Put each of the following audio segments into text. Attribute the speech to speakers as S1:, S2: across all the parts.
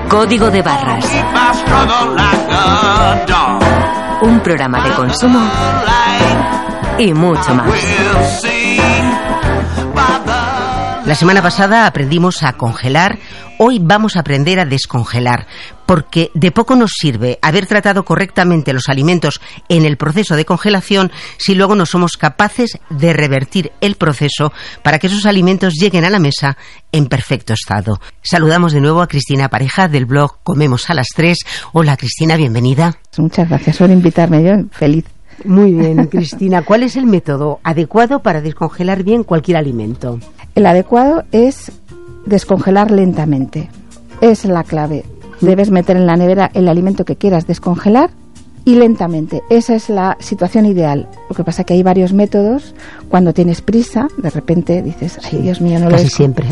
S1: Código de Barras. Un programa de consumo y mucho más.
S2: La semana pasada aprendimos a congelar, hoy vamos a aprender a descongelar, porque de poco nos sirve haber tratado correctamente los alimentos en el proceso de congelación si luego no somos capaces de revertir el proceso para que esos alimentos lleguen a la mesa en perfecto estado. Saludamos de nuevo a Cristina Pareja del blog Comemos a las 3. Hola Cristina, bienvenida.
S3: Muchas gracias por invitarme, yo feliz.
S2: Muy bien, Cristina, ¿cuál es el método adecuado para descongelar bien cualquier alimento?
S3: El adecuado es descongelar lentamente. Es la clave. Debes meter en la nevera el alimento que quieras descongelar y lentamente. Esa es la situación ideal. Lo que pasa es que hay varios métodos. Cuando tienes prisa, de repente dices, ay, Dios mío, no lo
S2: casi siempre.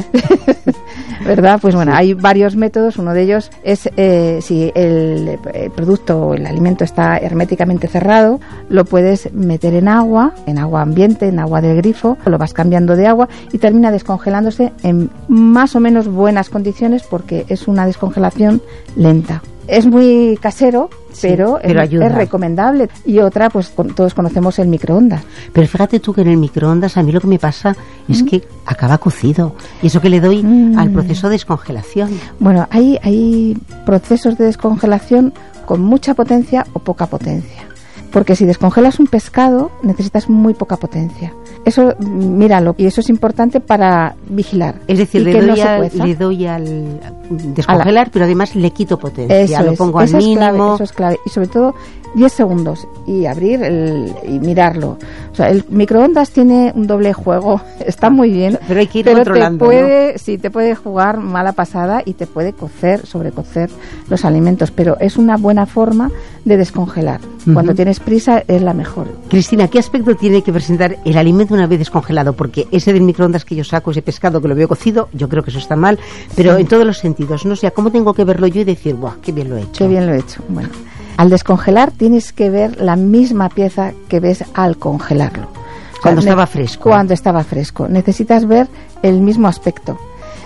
S3: ¿Verdad? Pues bueno, hay varios métodos. Uno de ellos es si el producto o el alimento está herméticamente cerrado, lo puedes meter en agua ambiente, en agua del grifo, lo vas cambiando de agua y termina descongelándose en más o menos buenas condiciones porque es una descongelación lenta. Es muy casero, pero
S2: ayuda.
S3: Es recomendable. Y otra, pues todos conocemos el microondas.
S2: Pero fíjate tú que en el microondas a mí lo que me pasa es que acaba cocido. Y eso que le doy al proceso de descongelación.
S3: Bueno, hay procesos de descongelación con mucha potencia o poca potencia. Porque si descongelas un pescado, necesitas muy poca potencia. Eso, míralo, y eso es importante para vigilar.
S2: Es decir, le doy al descongelar, pero además le quito potencia. Lo pongo al mínimo.
S3: Eso es clave. Y sobre todo 10 segundos y abrir y mirarlo. O sea, el microondas tiene un doble juego. Está muy bien.
S2: Pero hay que ir controlando,
S3: te puede jugar mala pasada y te puede sobrecocer los alimentos. Pero es una buena forma de descongelar. Cuando tienes prisa es la mejor.
S2: Cristina, ¿qué aspecto tiene que presentar el alimento una vez descongelado? Porque ese del microondas que yo saco, ese pescado que lo veo cocido, yo creo que eso está mal, pero en todos los sentidos. No sé, ¿cómo tengo que verlo yo y decir, ¡buah, qué bien lo he hecho!
S3: Qué bien lo he hecho. Bueno, al descongelar tienes que ver la misma pieza que ves al congelarlo.
S2: Cuando estaba fresco.
S3: Cuando estaba fresco. Necesitas ver el mismo aspecto.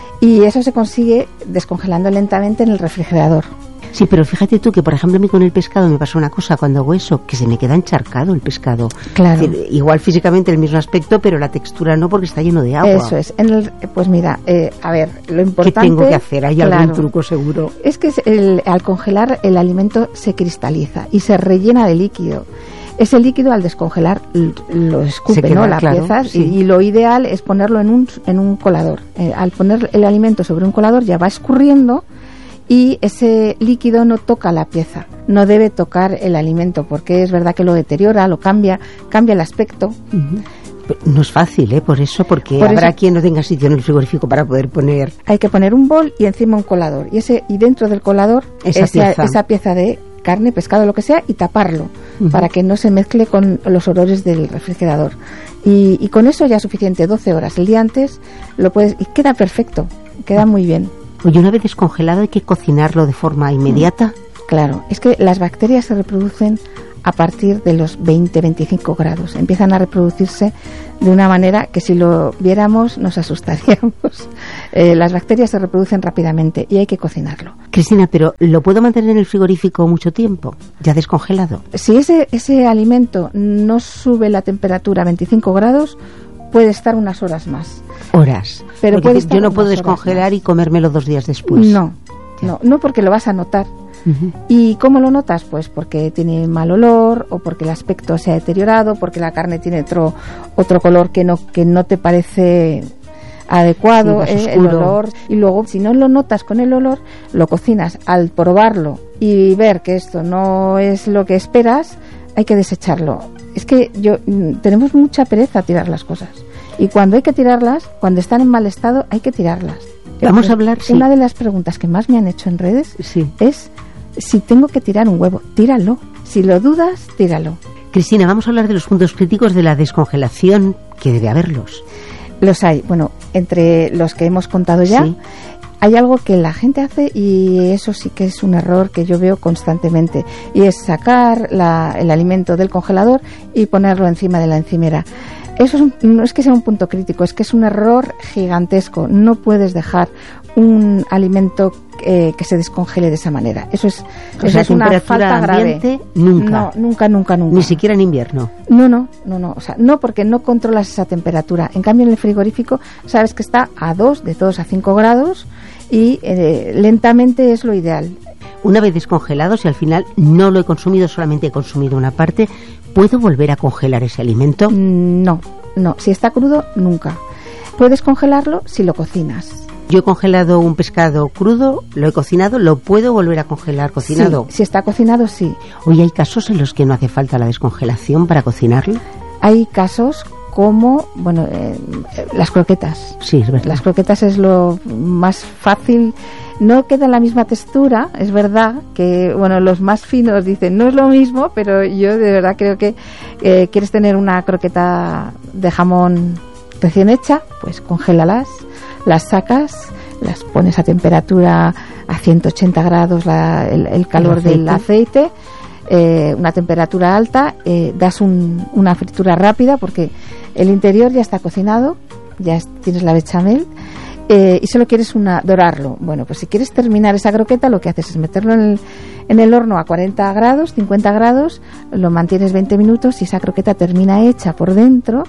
S3: Y eso se consigue descongelando lentamente en el refrigerador.
S2: Sí, pero fíjate tú que, por ejemplo, a mí con el pescado me pasa una cosa cuando hago eso, que se me queda encharcado el pescado.
S3: Claro.
S2: Es decir, igual físicamente el mismo aspecto, pero la textura no, porque está lleno de agua.
S3: Eso es. Pues mira, a ver, lo importante...
S2: ¿Qué tengo que hacer? ¿Hay algún truco seguro?
S3: Es que al congelar el alimento se cristaliza y se rellena de líquido. Ese líquido al descongelar lo escupe, ¿no? La pieza, sí. Y lo ideal es ponerlo en un colador. Al poner el alimento sobre un colador ya va escurriendo y ese líquido no toca la pieza, no debe tocar el alimento porque es verdad que lo deteriora, lo cambia el aspecto.
S2: No es fácil, porque habrá quien no tenga sitio en el frigorífico para poder poner.
S3: Hay que poner un bol y encima un colador y dentro del colador esa pieza de carne, pescado, lo que sea, y taparlo para que no se mezcle con los olores del refrigerador. Y con eso ya es suficiente, 12 horas. El día antes lo puedes y queda perfecto, queda muy bien.
S2: Oye, una vez descongelado hay que cocinarlo de forma inmediata.
S3: Claro, es que las bacterias se reproducen a partir de los 20-25 grados. Empiezan a reproducirse de una manera que si lo viéramos nos asustaríamos. Las bacterias se reproducen rápidamente y hay que cocinarlo.
S2: Cristina, pero ¿lo puedo mantener en el frigorífico mucho tiempo, ya descongelado?
S3: Si ese alimento no sube la temperatura a 25 grados, puede estar unas horas más.
S2: Horas.
S3: Pero
S2: yo no puedo descongelar y comérmelo 2 días después.
S3: No, porque lo vas a notar. ¿Y cómo lo notas? Pues porque tiene mal olor o porque el aspecto se ha deteriorado, porque la carne tiene otro color que no te parece adecuado, el olor. Y luego, si no lo notas con el olor, lo cocinas. Al probarlo y ver que esto no es lo que esperas, hay que desecharlo. Es que tenemos mucha pereza a tirar las cosas. Y cuando hay que tirarlas, cuando están en mal estado, hay que tirarlas.
S2: Vamos a hablar,
S3: Una de las preguntas que más me han hecho en redes es si tengo que tirar un huevo. Tíralo. Si lo dudas, tíralo.
S2: Cristina, vamos a hablar de los puntos críticos de la descongelación, que debe haberlos.
S3: Los hay. Bueno, entre los que hemos contado ya, hay algo que la gente hace y eso sí que es un error que yo veo constantemente, y es sacar el alimento del congelador y ponerlo encima de la encimera. Eso no es que sea un punto crítico, es que es un error gigantesco. No puedes dejar un alimento que se descongele de esa manera. Eso es una falta grave.
S2: Nunca.
S3: No, nunca.
S2: Ni siquiera en invierno.
S3: No. O sea, no, porque no controlas esa temperatura. En cambio, en el frigorífico sabes que está de 2 a 5 grados y lentamente es lo ideal.
S2: Una vez descongelado, si al final no lo he consumido, solamente he consumido una parte, ¿puedo volver a congelar ese alimento?
S3: No. Si está crudo, nunca. Puedes congelarlo si lo cocinas.
S2: Yo he congelado un pescado crudo, lo he cocinado, ¿lo puedo volver a congelar cocinado?
S3: Sí, si está cocinado, sí.
S2: Oye, ¿hay casos en los que no hace falta la descongelación para cocinarlo?
S3: Hay casos como, las croquetas.
S2: Sí, es verdad.
S3: Las croquetas es lo más fácil. No queda la misma textura, es verdad que, los más finos dicen no es lo mismo, pero yo de verdad creo que quieres tener una croqueta de jamón recién hecha, pues congélalas, las sacas, las pones a temperatura a 180 grados el calor del aceite, una temperatura alta, das una fritura rápida porque el interior ya está cocinado, ya tienes la bechamel. Y solo quieres dorarlo. Bueno, pues si quieres terminar esa croqueta, lo que haces es meterlo en el horno a 40 grados, 50 grados, lo mantienes 20 minutos y esa croqueta termina hecha por dentro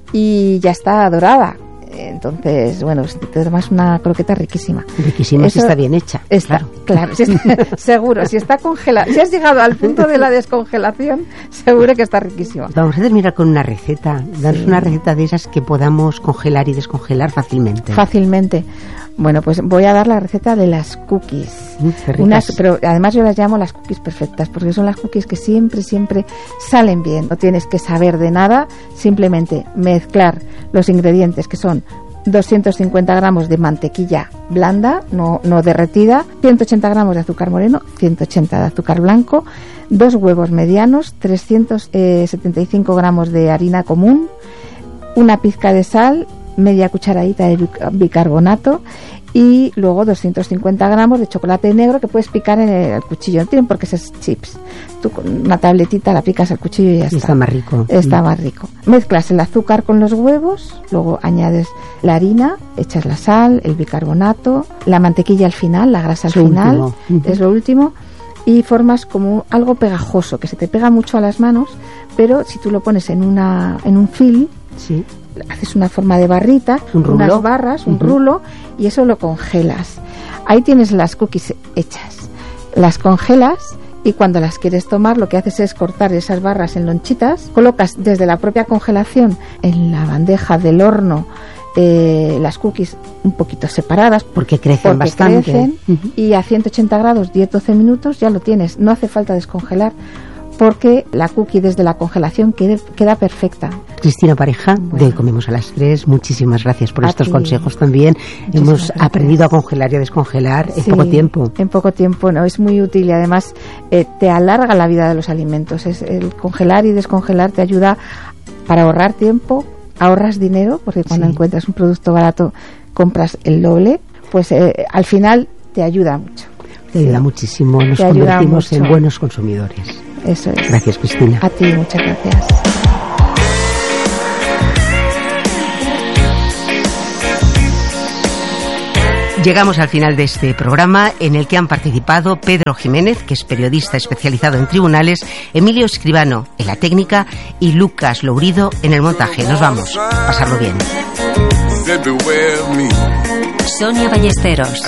S3: y ya está dorada. Entonces, te tomas una croqueta riquísima.
S2: Riquísima. Eso, si está bien hecha.
S3: Claro, seguro. Si está congelada, si has llegado al punto de la descongelación, seguro que está riquísima.
S2: Vamos a terminar con una receta. Danos una receta de esas que podamos congelar y descongelar fácilmente.
S3: Fácilmente. Bueno, pues voy a dar la receta de las cookies. Pero además yo las llamo las cookies perfectas, porque son las cookies que siempre salen bien. No tienes que saber de nada, simplemente mezclar los ingredientes que son 250 gramos de mantequilla blanda, no derretida, 180 gramos de azúcar moreno, 180 de azúcar blanco, 2 huevos medianos, 375 gramos de harina común, una pizca de sal, media cucharadita de bicarbonato y luego 250 gramos de chocolate negro que puedes picar en el cuchillo. No tienen por qué ser chips. Tú con una tabletita la picas al cuchillo y ya está.
S2: Está más rico.
S3: Está más rico. Mezclas el azúcar con los huevos, luego añades la harina, echas la sal, el bicarbonato, la mantequilla al final, la grasa al final, es lo último, y formas como algo pegajoso, que se te pega mucho a las manos, pero si tú lo pones en un film,
S2: sí,
S3: haces una forma de barrita, unas barras, un rulo, y eso lo congelas. Ahí tienes las cookies hechas. Las congelas y cuando las quieres tomar lo que haces es cortar esas barras en lonchitas, colocas desde la propia congelación en la bandeja del horno las cookies un poquito separadas
S2: porque crecen bastante.
S3: Y a 180 grados 10-12 minutos ya lo tienes. No hace falta descongelar porque la cookie desde la congelación queda perfecta.
S2: Cristina Pareja, de Hoy Comemos a las 3, muchísimas gracias por estos consejos también. Hemos aprendido a congelar y a descongelar en poco tiempo.
S3: En poco tiempo, no, es muy útil y además te alarga la vida de los alimentos. El congelar y descongelar te ayuda para ahorrar tiempo, ahorras dinero, porque cuando encuentras un producto barato compras el doble, pues al final te ayuda mucho.
S2: Te ayuda muchísimo, nos convertimos en buenos consumidores.
S3: Eso es.
S2: Gracias, Cristina.
S3: A ti, muchas gracias.
S2: Llegamos al final de este programa en el que han participado Pedro Jiménez, que es periodista especializado en tribunales, Emilio Escribano en la técnica y Lucas Lourido en el montaje. Nos vamos. Pasarlo bien.
S1: Sonia Ballesteros.